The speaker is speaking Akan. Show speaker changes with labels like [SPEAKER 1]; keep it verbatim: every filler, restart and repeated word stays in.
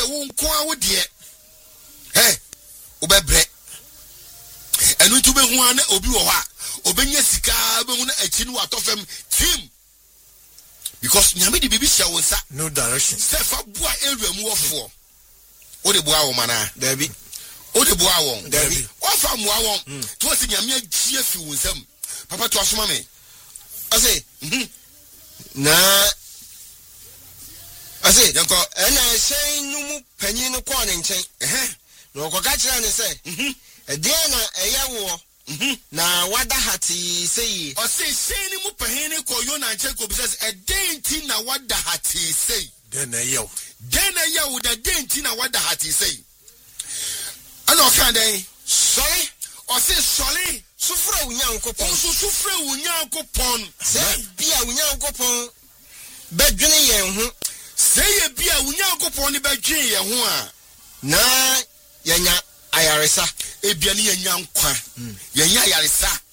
[SPEAKER 1] wo nko a wo de eh obebre enu tu be hu an obi wo ha obenya sika be hu na achi no atofem team because nyame di bibi hia wonsa
[SPEAKER 2] no direction
[SPEAKER 1] sefa bua ewura mu wofo o de bua wo mana
[SPEAKER 2] dabi
[SPEAKER 1] o de bua won
[SPEAKER 2] dabi
[SPEAKER 1] o fa mu awon to se nyame agie fi wonsam papa to asoma me ase mhm
[SPEAKER 2] na ase
[SPEAKER 1] yanko
[SPEAKER 2] ena sen no mu panyin no ko ne nchen
[SPEAKER 1] eh
[SPEAKER 2] no ko ka kira ne se
[SPEAKER 1] mhm
[SPEAKER 2] e de na eya wo
[SPEAKER 1] mhm
[SPEAKER 2] na wada hati sei
[SPEAKER 1] o se sen ni mu panyin ko yo na nchen ko bi se e denti na wada hati sei
[SPEAKER 2] den na eya
[SPEAKER 1] den na eya wo da denti na wada hati sei ana o kan den
[SPEAKER 2] sorry
[SPEAKER 1] o se sorry
[SPEAKER 2] sufura unyankopon
[SPEAKER 1] o so sufura unyankopon
[SPEAKER 2] se bia unyankopon bedwene yen ho
[SPEAKER 1] se ye bia unyankopon ni bedwen ye ho a
[SPEAKER 2] na yenya ayaresa
[SPEAKER 1] ebia ni yenya nkwa yenya ayaresa